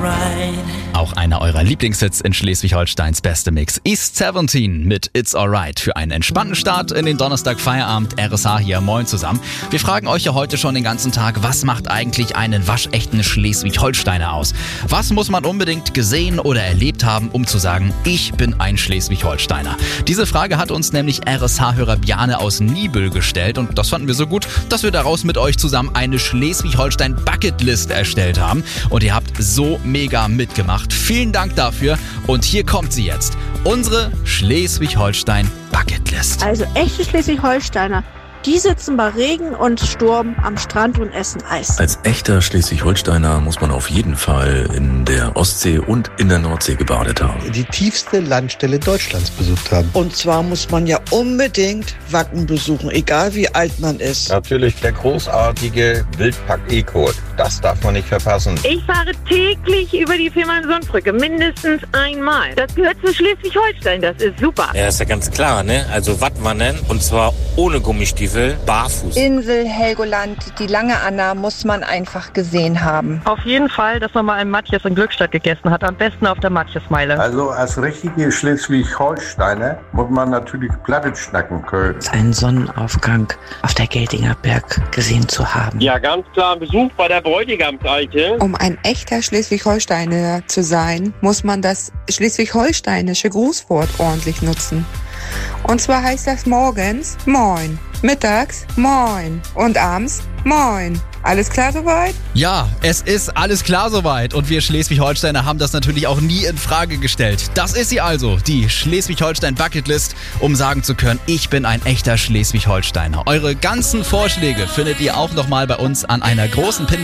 Auch einer eurer Lieblingshits in Schleswig-Holsteins beste Mix. East 17 mit It's Alright für einen entspannten Start in den Donnerstag-Feierabend. RSH hier, moin zusammen. Wir fragen euch ja heute schon den ganzen Tag, was macht eigentlich einen waschechten Schleswig-Holsteiner aus? Was muss man unbedingt gesehen oder erlebt haben, um zu sagen, ich bin ein Schleswig-Holsteiner? Diese Frage hat uns nämlich RSH-Hörer Bjarne aus Niebüll gestellt und das fanden wir so gut, dass wir daraus mit euch zusammen eine Schleswig-Holstein-Bucketlist erstellt haben. Und ihr habt so mega mitgemacht. Vielen Dank dafür. Und hier kommt sie jetzt. Unsere Schleswig-Holstein-Bucketlist. Also echte Schleswig-Holsteiner, die sitzen bei Regen und Sturm am Strand und essen Eis. Als echter Schleswig-Holsteiner muss man auf jeden Fall in der Ostsee und in der Nordsee gebadet haben. Die tiefste Landstelle Deutschlands besucht haben. Und zwar muss man ja unbedingt Wacken besuchen, egal wie alt man ist. Natürlich der großartige Wildpark-Eco. Das darf man nicht verpassen. Ich fahre täglich über die Fehmarnsundbrücke, mindestens einmal. Das gehört zu Schleswig-Holstein, das ist super. Ja, ist ja ganz klar, ne? Also Wattwandern und zwar ohne Gummistiefel, barfuß. Insel, Helgoland, die Lange Anna muss man einfach gesehen haben. Auf jeden Fall, dass man mal ein Matjes in Glückstadt gegessen hat, am besten auf der Matjesmeile. Also als richtige Schleswig-Holsteiner muss man natürlich Plattdeutsch schnacken können. Einen Sonnenaufgang auf der Geltinger Berg gesehen zu haben. Ja, ganz klar ein Besuch bei der Bräutigamseiche. Um ein echter Schleswig-Holsteiner zu sein, muss man das schleswig-holsteinische Grußwort ordentlich nutzen. Und zwar heißt das morgens Moin, mittags Moin und abends Moin. Alles klar soweit? Ja, es ist alles klar soweit und wir Schleswig-Holsteiner haben das natürlich auch nie in Frage gestellt. Das ist sie also, die Schleswig-Holstein-Bucketlist, um sagen zu können, ich bin ein echter Schleswig-Holsteiner. Eure ganzen Vorschläge findet ihr auch nochmal bei uns an einer großen Pin